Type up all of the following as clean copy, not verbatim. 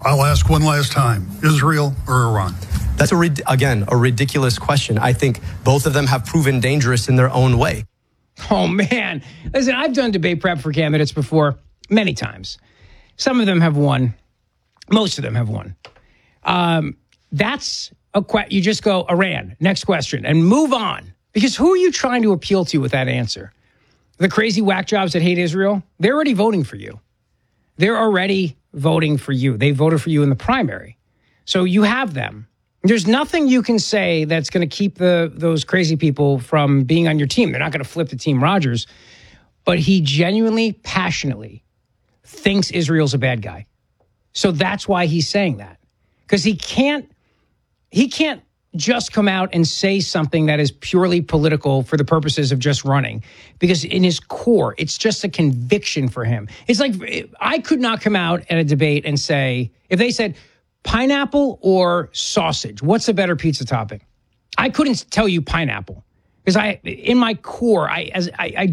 I'll ask one last time, Israel or Iran? That's, again, a ridiculous question. I think both of them have proven dangerous in their own way. Oh, man. Listen, I've done debate prep for candidates before many times. Some of them have won. Most of them have won. That's a you just go, Iran, next question, and move on. Because who are you trying to appeal to with that answer? The crazy whack jobs that hate Israel? They're already voting for you. They're already voting for you. They voted for you in the primary. So you have them. There's nothing you can say that's going to keep those crazy people from being on your team. They're not going to flip to Team Rogers. But he genuinely, passionately thinks Israel's a bad guy. So that's why he's saying that. Because he can't just come out and say something that is purely political for the purposes of just running. Because in his core, it's just a conviction for him. It's like, I could not come out at a debate and say, if they said pineapple or sausage, what's a better pizza topping? I couldn't tell you pineapple. Because in my core, I'm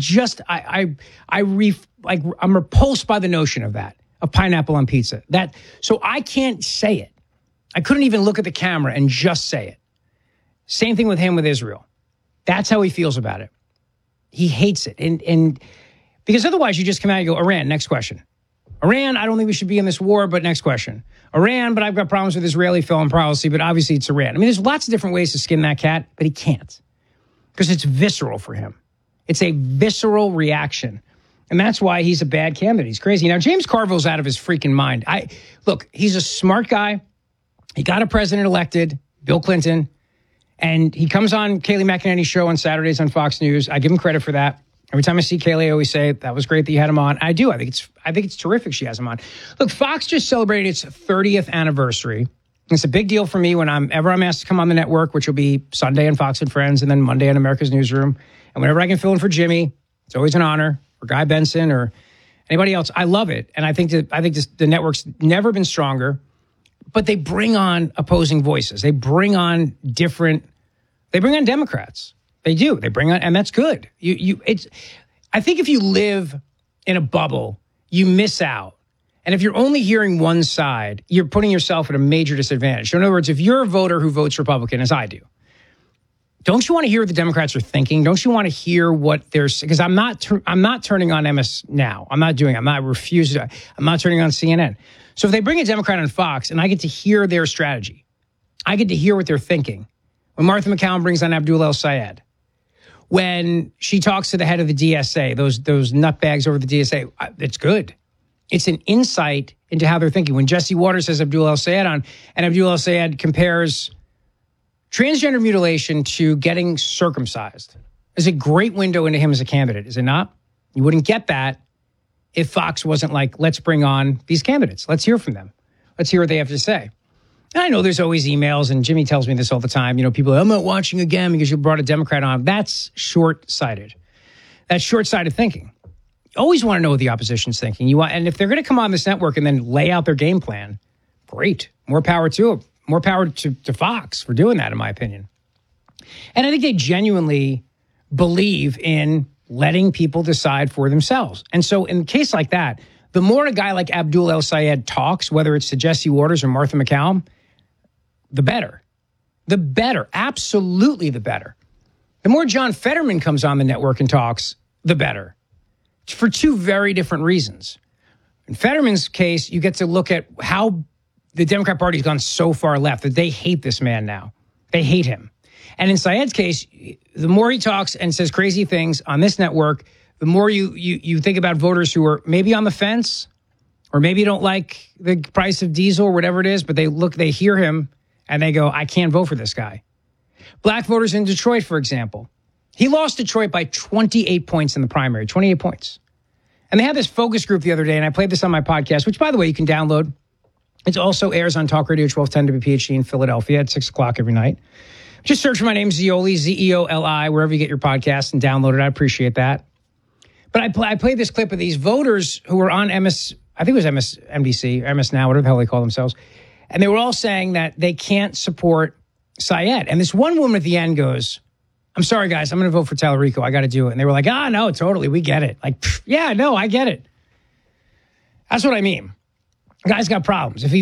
repulsed by the notion of that, of pineapple on pizza. So I can't say it. I couldn't even look at the camera and just say it. Same thing with him with Israel. That's how he feels about it. He hates it. And because otherwise you just come out and go, Iran, next question. Iran, I don't think we should be in this war, but next question. Iran, but I've got problems with Israeli foreign policy, but obviously it's Iran. I mean, there's lots of different ways to skin that cat, but he can't. Because it's visceral for him. It's a visceral reaction. And that's why he's a bad candidate. He's crazy. Now, James Carville's out of his freaking mind. Look, he's a smart guy. He got a president elected, Bill Clinton, and he comes on Kayleigh McEnany's show on Saturdays on Fox News. I give him credit for that. Every time I see Kayleigh, I always say, that was great that you had him on. I do. I think it's terrific she has him on. Look, Fox just celebrated its 30th anniversary. It's a big deal for me whenever I'm asked to come on the network, which will be Sunday on Fox and Friends and then Monday on America's Newsroom. And whenever I can fill in for Jimmy, it's always an honor, or Guy Benson or anybody else. I love it. And I think the network's never been stronger. But they bring on opposing voices. They bring on Democrats. They do. They bring on, and that's good. I think if you live in a bubble, you miss out. And if you're only hearing one side, you're putting yourself at a major disadvantage. So in other words, if you're a voter who votes Republican, as I do, don't you want to hear what the Democrats are thinking? Don't you want to hear what they're, because I'm not turning on MS now. I'm not turning on CNN. So if they bring a Democrat on Fox and I get to hear their strategy, I get to hear what they're thinking. When Martha McCallum brings on Abdul El-Sayed, when she talks to the head of the DSA, those nutbags over the DSA, it's good. It's an insight into how they're thinking. When Jesse Waters has Abdul El-Sayed on, and Abdul El-Sayed compares transgender mutilation to getting circumcised, is a great window into him as a candidate, is it not? You wouldn't get that if Fox wasn't like, let's bring on these candidates. Let's hear from them. Let's hear what they have to say. And I know there's always emails, and Jimmy tells me this all the time. People are, I'm not watching again because you brought a Democrat on. That's short-sighted. That's short-sighted thinking. You always want to know what the opposition's thinking. And if they're going to come on this network and then lay out their game plan, great. More power to them. More power to Fox for doing that, in my opinion. And I think they genuinely believe in letting people decide for themselves. And so in a case like that, the more a guy like Abdul El-Sayed talks, whether it's to Jesse Waters or Martha McCallum, the better. The better. Absolutely the better. The more John Fetterman comes on the network and talks, the better. For two very different reasons. In Fetterman's case, you get to look at how the Democrat Party has gone so far left that they hate this man now. They hate him. And in Syed's case, the more he talks and says crazy things on this network, the more you think about voters who are maybe on the fence or maybe don't like the price of diesel or whatever it is, but they hear him and they go, I can't vote for this guy. Black voters in Detroit, for example. He lost Detroit by 28 points in the primary, 28 points. And they had this focus group the other day, and I played this on my podcast, which, by the way, you can download. It also airs on Talk Radio 1210 WPHT in Philadelphia at 6 o'clock every night. Just search for my name, Zeoli, Zeoli, wherever you get your podcast and download it. I appreciate that. But I played this clip of these voters who were on MS, I think it was MSNBC, or MS Now, whatever the hell they call themselves. And they were all saying that they can't support Syed. And this one woman at the end goes, I'm sorry, guys, I'm going to vote for Tallarico. I got to do it. And they were like, no, totally. We get it. Like, yeah, no, I get it. That's what I mean. The guy's got problems. If he